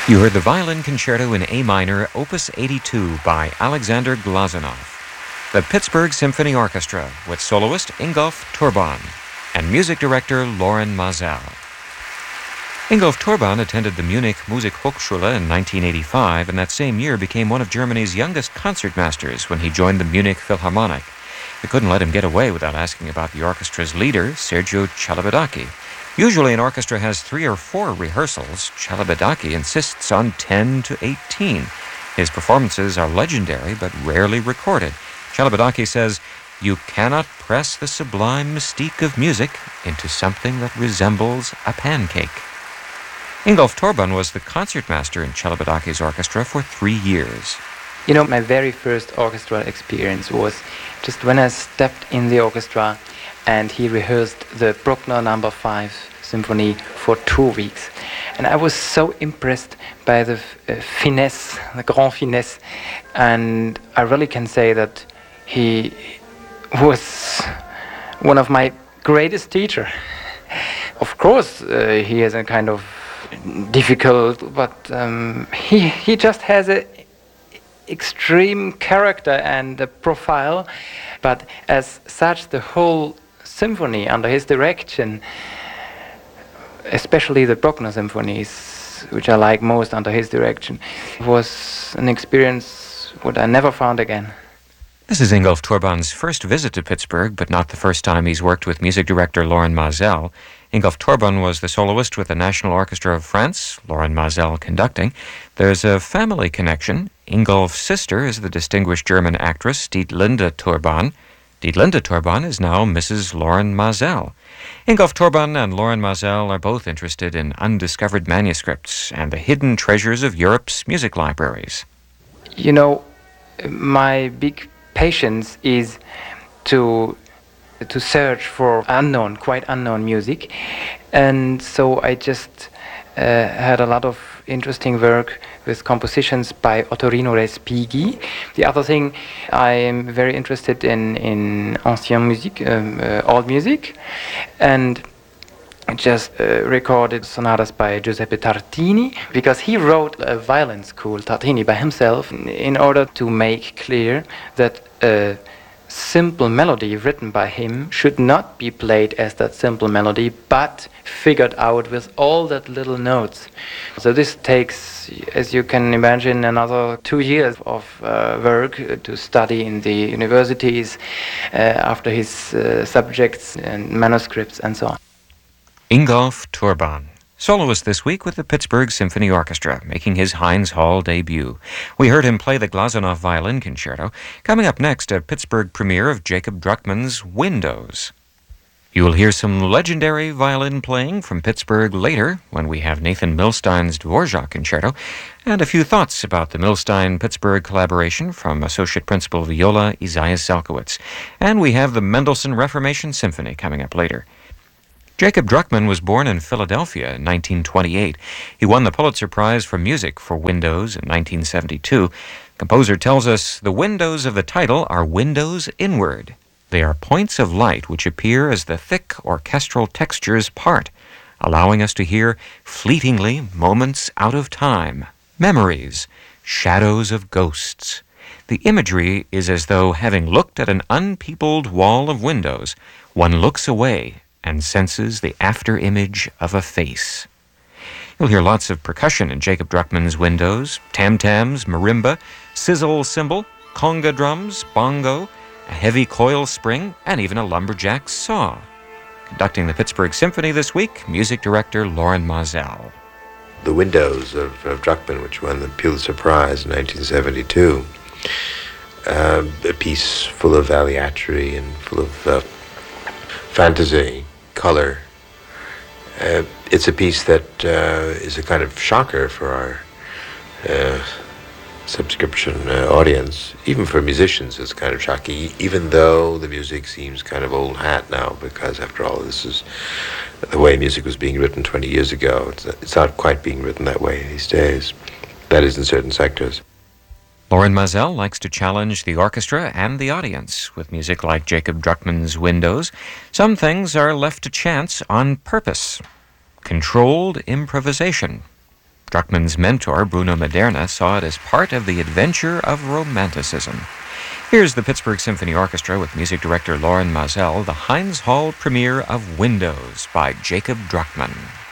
You heard the Violin Concerto in A minor, Opus 82 by Alexander Glazunov. The Pittsburgh Symphony Orchestra with soloist Ingolf Turban and music director Loren Maazel. Ingolf Turban attended the Munich Musikhochschule in 1985, and that same year became one of Germany's youngest concertmasters when he joined the Munich Philharmonic. They couldn't let him get away without asking about the orchestra's leader, Sergiu Celibidache. Usually an orchestra has 3 or 4 rehearsals. Celibidache insists on 10 to 18. His performances are legendary but rarely recorded. Celibidache says, "You cannot press the sublime mystique of music into something that resembles a pancake." Ingolf Turban was the concertmaster in Celibidache's orchestra for 3 years. You know, my very first orchestral experience was just when I stepped in the orchestra and he rehearsed the Bruckner No. 5 Symphony for 2 weeks. And I was so impressed by the finesse, the grand finesse. And I really can say that he was one of my greatest teachers. Of course, he is a kind of difficult, but he just has a extreme character and a profile. But as such, the whole symphony under his direction, especially the Bruckner symphonies, which I like most under his direction, was an experience what I never found again. This is Ingolf Turban's first visit to Pittsburgh, but not the first time he's worked with music director Loren Maazel. Ingolf Turban was the soloist with the National Orchestra of France, Loren Maazel conducting. There's a family connection. Ingolf's sister is the distinguished German actress Dietlinde Turban. Dietlinde Turban is now Mrs. Loren Maazel. Ingolf Turban and Loren Maazel are both interested in undiscovered manuscripts and the hidden treasures of Europe's music libraries. You know, my big patience is to search for quite unknown music, and so I just had a lot of interesting work with compositions by Ottorino Respighi. The other thing, I am very interested in ancien musique, old music, and just recorded sonatas by Giuseppe Tartini, because he wrote a violin school, Tartini, by himself, in order to make clear that a simple melody written by him should not be played as that simple melody, but figured out with all that little notes. So this takes, as you can imagine, another 2 years of work to study in the universities after his subjects and manuscripts and so on. Ingolf Turban, soloist this week with the Pittsburgh Symphony Orchestra, making his Heinz Hall debut. We heard him play the Glazunov Violin Concerto. Coming up next, a Pittsburgh premiere of Jacob Druckmann's Windows. You will hear some legendary violin playing from Pittsburgh later when we have Nathan Milstein's Dvorak Concerto, and a few thoughts about the Milstein-Pittsburgh collaboration from Associate Principal Viola Isaiah Selkowitz. And we have the Mendelssohn Reformation Symphony coming up later. Jacob Druckmann was born in Philadelphia in 1928. He won the Pulitzer Prize for Music for Windows in 1972. The composer tells us the windows of the title are windows inward. They are points of light which appear as the thick orchestral textures part, allowing us to hear fleetingly moments out of time, memories, shadows of ghosts. The imagery is as though, having looked at an unpeopled wall of windows, one looks away and senses the after-image of a face. You'll hear lots of percussion in Jacob Druckmann's Windows: tam-tams, marimba, sizzle cymbal, conga drums, bongo, a heavy coil spring, and even a lumberjack saw. Conducting the Pittsburgh Symphony this week, music director Loren Maazel. The Windows of Druckmann, which won the Pulitzer Prize in 1972, a piece full of aleatory and full of fantasy, color. It's a piece that is a kind of shocker for our subscription audience. Even for musicians, it's kind of shocking, even though the music seems kind of old hat now, because after all, this is the way music was being written 20 years ago. It's not quite being written that way these days. That is, in certain sectors. Loren Maazel likes to challenge the orchestra and the audience with music like Jacob Druckmann's Windows. Some things are left to chance on purpose. Controlled improvisation. Druckmann's mentor, Bruno Maderna, saw it as part of the adventure of Romanticism. Here's the Pittsburgh Symphony Orchestra with music director Loren Maazel, the Heinz Hall premiere of Windows by Jacob Druckmann.